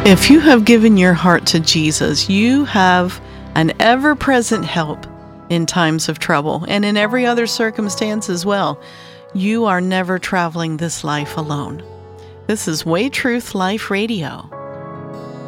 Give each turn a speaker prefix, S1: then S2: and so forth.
S1: If you have given your heart to Jesus, you have an ever-present help in times of trouble and in every other circumstance as well. You are never traveling this life alone. This is Way Truth Life Radio.